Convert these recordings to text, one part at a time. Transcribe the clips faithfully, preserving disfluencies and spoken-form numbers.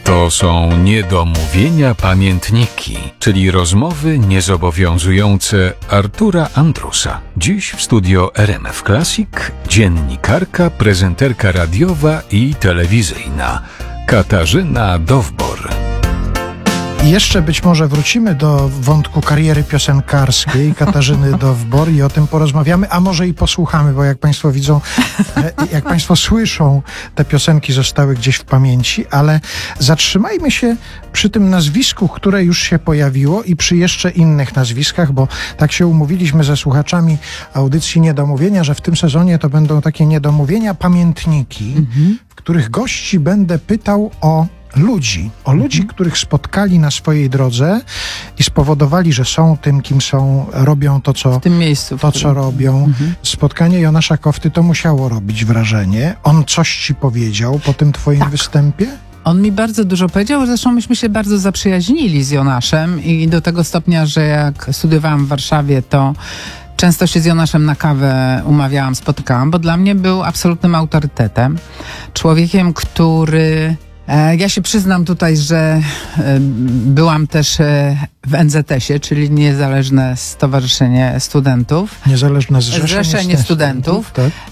To są niedomówienia pamiętniki, czyli rozmowy niezobowiązujące Artura Andrusa. Dziś w studio R M F Classic dziennikarka, prezenterka radiowa i telewizyjna Katarzyna Dowbor. I jeszcze być może wrócimy do wątku kariery piosenkarskiej Katarzyny Dowbor i o tym porozmawiamy, a może i posłuchamy, bo jak Państwo widzą, jak Państwo słyszą, te piosenki zostały gdzieś w pamięci, ale zatrzymajmy się przy tym nazwisku, które już się pojawiło i przy jeszcze innych nazwiskach, bo tak się umówiliśmy ze słuchaczami audycji Niedomówienia, że w tym sezonie to będą takie niedomówienia pamiętniki, mhm. w których gości będę pytał o ludzi, o ludzi, których spotkali na swojej drodze i spowodowali, że są tym, kim są, robią to, co, w tym miejscu, w to, którym... co robią. Mhm. Spotkanie Jonasza Kofty to musiało robić wrażenie. On coś ci powiedział po tym twoim tak. występie? On mi bardzo dużo powiedział, zresztą myśmy się bardzo zaprzyjaźnili z Jonaszem i do tego stopnia, że jak studiowałam w Warszawie, to często się z Jonaszem na kawę umawiałam, spotykałam, bo dla mnie był absolutnym autorytetem. Człowiekiem, który... Ja się przyznam tutaj, że byłam też w N Z S-ie, czyli Niezależne Stowarzyszenie Studentów. Niezależne Zrzeszenie, Zrzeszenie Studentów. studentów tak.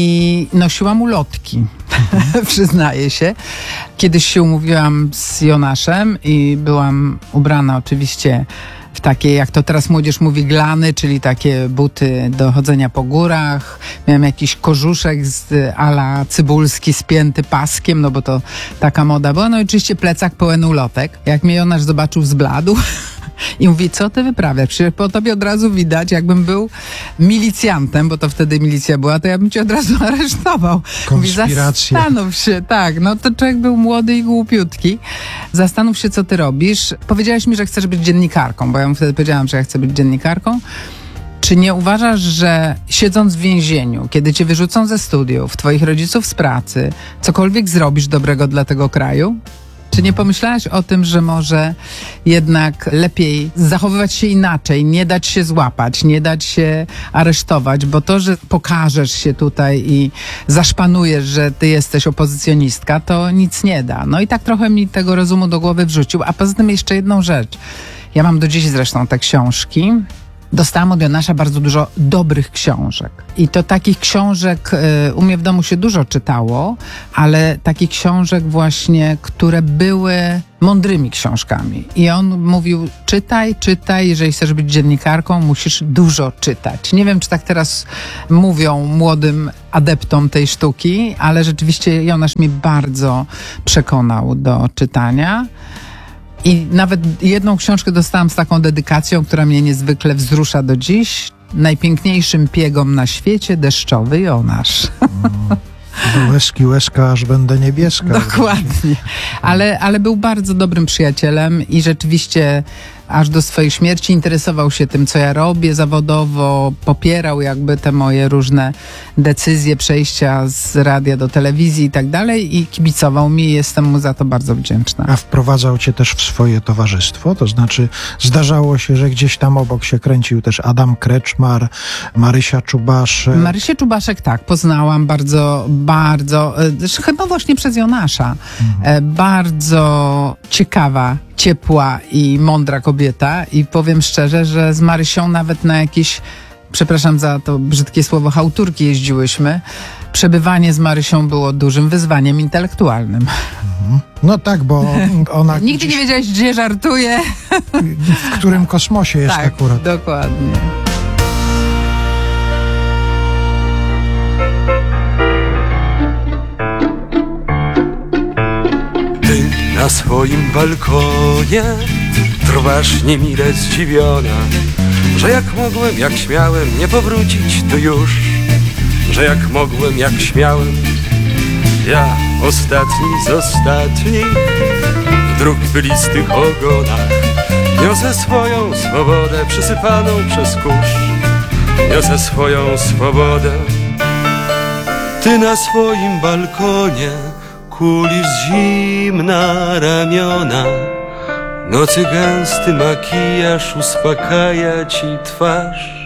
I nosiłam ulotki, mhm. przyznaję się. Kiedyś się umówiłam z Jonaszem i byłam ubrana oczywiście w takie, jak to teraz młodzież mówi, glany, czyli takie buty do chodzenia po górach. Miałem jakiś kożuszek z ala cybulski spięty paskiem, no bo to taka moda była. No i oczywiście plecak pełen ulotek. Jak mnie Jonasz zobaczył, zbladł i mówi, co ty wyprawiasz? Przecież po tobie od razu widać, jakbym był milicjantem, bo to wtedy milicja była, to ja bym cię od razu aresztował. Konspiracja. Mówi, zastanów się, tak, no to człowiek był młody i głupiutki. Zastanów się, co ty robisz. Powiedziałaś mi, że chcesz być dziennikarką, bo ja mu wtedy powiedziałam, że ja chcę być dziennikarką. Czy nie uważasz, że siedząc w więzieniu, kiedy cię wyrzucą ze studiów, twoich rodziców z pracy, cokolwiek zrobisz dobrego dla tego kraju? Czy nie pomyślałaś o tym, że może jednak lepiej zachowywać się inaczej, nie dać się złapać, nie dać się aresztować, bo to, że pokażesz się tutaj i zaszpanujesz, że ty jesteś opozycjonistka, to nic nie da. No i tak trochę mi tego rozumu do głowy wrzucił. A poza tym jeszcze jedną rzecz. Ja mam do dziś zresztą te książki. Dostałam od Jonasza bardzo dużo dobrych książek. I to takich książek y, u mnie w domu się dużo czytało, ale takich książek właśnie, które były mądrymi książkami. I on mówił, czytaj, czytaj, jeżeli chcesz być dziennikarką, musisz dużo czytać. Nie wiem, czy tak teraz mówią młodym adeptom tej sztuki, ale rzeczywiście Jonasz mnie bardzo przekonał do czytania. I nawet jedną książkę dostałam z taką dedykacją, która mnie niezwykle wzrusza do dziś. Najpiękniejszym piegom na świecie deszczowy Jonasz. Do łezki łezka, aż będę niebieska. Dokładnie. Ale, ale był bardzo dobrym przyjacielem i rzeczywiście aż do swojej śmierci interesował się tym, co ja robię zawodowo, popierał jakby te moje różne decyzje, przejścia z radia do telewizji i tak dalej i kibicował mi i jestem mu za to bardzo wdzięczna. A wprowadzał cię też w swoje towarzystwo? To znaczy zdarzało się, że gdzieś tam obok się kręcił też Adam Kreczmar, Marysia Czubaszek. Marysię Czubaszek tak, poznałam bardzo, bardzo, chyba właśnie przez Jonasza. Mhm. Bardzo ciekawa, ciepła i mądra kobieta i powiem szczerze, że z Marysią nawet na jakieś, przepraszam za to brzydkie słowo, chałturki jeździłyśmy. Przebywanie z Marysią było dużym wyzwaniem intelektualnym. No tak, bo ona... Nigdy gdzieś... nie wiedziałeś, gdzie żartuje. W którym kosmosie jest tak, akurat. Dokładnie. Na swoim balkonie trwasz niemile zdziwiona, że jak mogłem, jak śmiałem nie powrócić tu już, że jak mogłem, jak śmiałem, ja ostatni z ostatnich w dróg bylistych ogonach niosę swoją swobodę przysypaną przez kurz, niosę swoją swobodę. Ty na swoim balkonie kulisz zimna ramiona, nocy gęsty makijaż uspokaja ci twarz.